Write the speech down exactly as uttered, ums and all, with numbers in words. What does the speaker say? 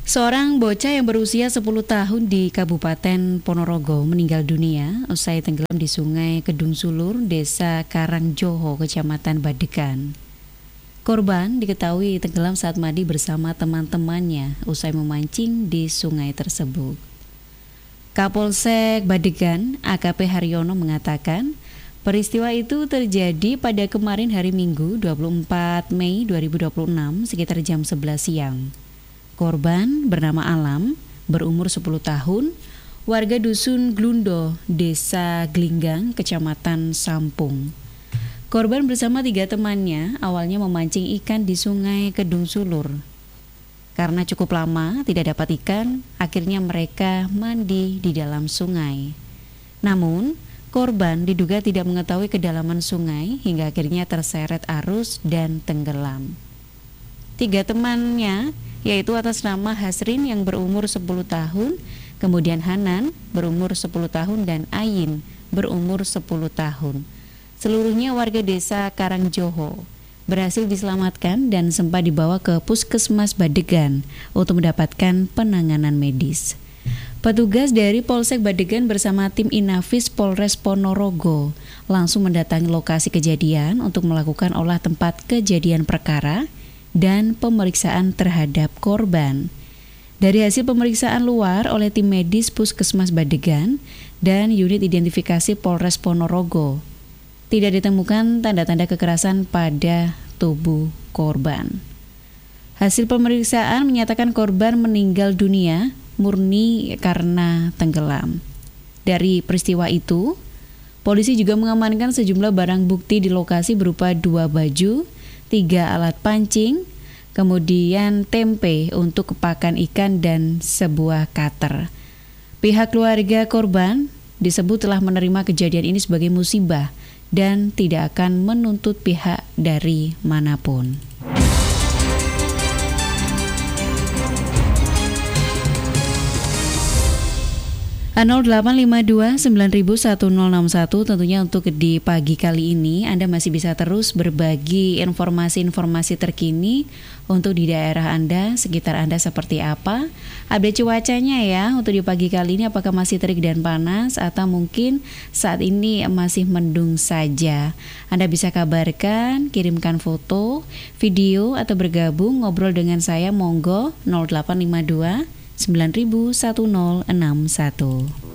Seorang bocah yang berusia sepuluh tahun di Kabupaten Ponorogo meninggal dunia usai tenggelam di Sungai Kedung Sulur, Desa Karangjoho, Kecamatan Badegan. Korban diketahui tenggelam saat mandi bersama teman-temannya usai memancing di sungai tersebut. Kapolsek Badegan, A K P Haryono mengatakan, peristiwa itu terjadi pada kemarin hari Minggu dua puluh empat Mei dua ribu dua puluh enam sekitar jam sebelas siang. Korban bernama Alam, berumur sepuluh tahun, warga Dusun Glundo, Desa Glinggang, Kecamatan Sampung. Korban bersama tiga temannya awalnya memancing ikan di Sungai Kedung Sulur. Karena cukup lama tidak dapat ikan, akhirnya mereka mandi di dalam sungai. Namun, korban diduga tidak mengetahui kedalaman sungai hingga akhirnya terseret arus dan tenggelam. Tiga temannya, yaitu atas nama Hasrin yang berumur sepuluh tahun, kemudian Hanan berumur sepuluh tahun dan Ayin berumur sepuluh tahun. Seluruhnya warga desa Karangjoho berhasil diselamatkan dan sempat dibawa ke Puskesmas Badegan untuk mendapatkan penanganan medis. Petugas dari Polsek Badegan bersama tim Inafis Polres Ponorogo langsung mendatangi lokasi kejadian untuk melakukan olah tempat kejadian perkara dan pemeriksaan terhadap korban. Dari hasil pemeriksaan luar oleh tim medis Puskesmas Badegan dan unit identifikasi Polres Ponorogo, tidak ditemukan tanda-tanda kekerasan pada tubuh korban. Hasil pemeriksaan menyatakan korban meninggal dunia murni karena tenggelam. Dari peristiwa itu, polisi juga mengamankan sejumlah barang bukti di lokasi berupa dua baju, tiga alat pancing, kemudian tempe untuk kepakan ikan dan sebuah cutter. Pihak keluarga korban disebut telah menerima kejadian ini sebagai musibah dan tidak akan menuntut pihak dari manapun. nol delapan lima dua sembilan satu nol enam satu tentunya untuk di pagi kali ini Anda masih bisa terus berbagi informasi-informasi terkini untuk di daerah Anda, sekitar Anda seperti apa. Update cuacanya ya untuk di pagi kali ini, apakah masih terik dan panas atau mungkin saat ini masih mendung saja. Anda bisa kabarkan, kirimkan foto, video atau bergabung ngobrol dengan saya, monggo nol delapan lima dua sembilan satu nol enam satu.